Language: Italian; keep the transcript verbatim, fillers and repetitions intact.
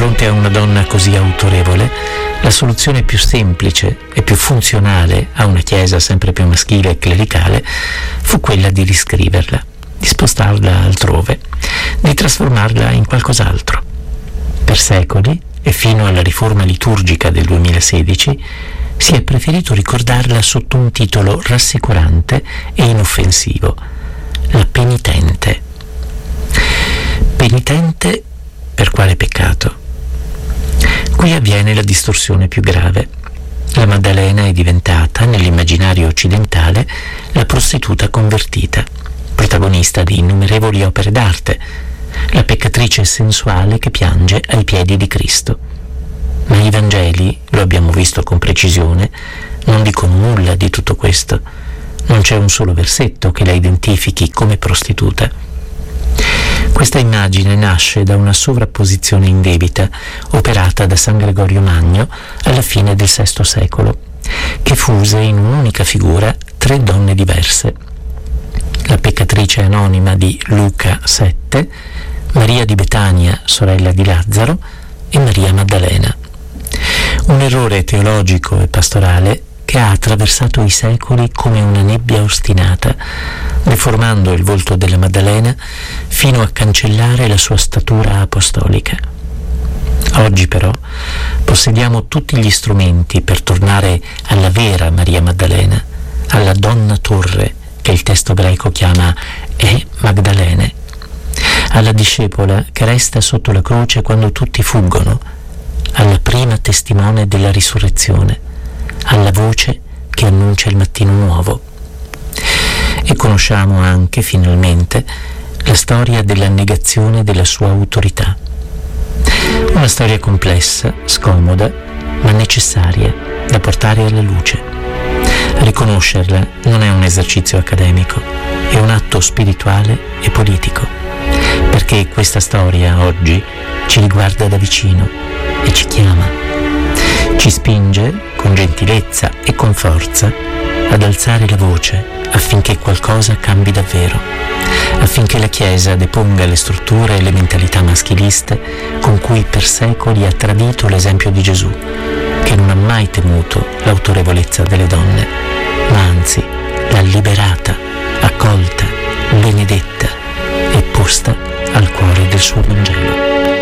fronte a una donna così autorevole, la soluzione più semplice e più funzionale a una chiesa sempre più maschile e clericale fu quella di riscriverla, di spostarla altrove, di trasformarla in qualcos'altro. Per secoli, e fino alla riforma liturgica del duemilasedici, si è preferito ricordarla sotto un titolo rassicurante e inoffensivo: la penitente. Penitente per quale peccato? Qui avviene la distorsione più grave. La Maddalena è diventata, nell'immaginario occidentale, la prostituta convertita, protagonista di innumerevoli opere d'arte, la peccatrice sensuale che piange ai piedi di Cristo. Ma i Vangeli, lo abbiamo visto con precisione, non dicono nulla di tutto questo. Non c'è un solo versetto che la identifichi come prostituta. Questa immagine nasce da una sovrapposizione indebita operata da San Gregorio Magno alla fine del sesto secolo, che fuse in un'unica figura tre donne diverse: la peccatrice anonima di Luca sette, Maria di Betania, sorella di Lazzaro, e Maria Maddalena. Un errore teologico e pastorale che ha attraversato i secoli come una nebbia ostinata, deformando il volto della Maddalena fino a cancellare la sua statura apostolica. Oggi però possediamo tutti gli strumenti per tornare alla vera Maria Maddalena, alla donna torre che il testo greco chiama E Magdalene, alla discepola che resta sotto la croce quando tutti fuggono, alla prima testimone della risurrezione, alla voce che annuncia il mattino nuovo. E conosciamo anche, finalmente, la storia della negazione della sua autorità. Una storia complessa, scomoda, ma necessaria da portare alla luce. Riconoscerla non è un esercizio accademico, è un atto spirituale e politico, perché questa storia oggi ci riguarda da vicino e ci chiama. Ci spinge, con gentilezza e con forza, ad alzare la voce affinché qualcosa cambi davvero, affinché la Chiesa deponga le strutture e le mentalità maschiliste con cui per secoli ha tradito l'esempio di Gesù, che non ha mai temuto l'autorevolezza delle donne, ma anzi l'ha liberata, accolta, benedetta e posta al cuore del suo Vangelo.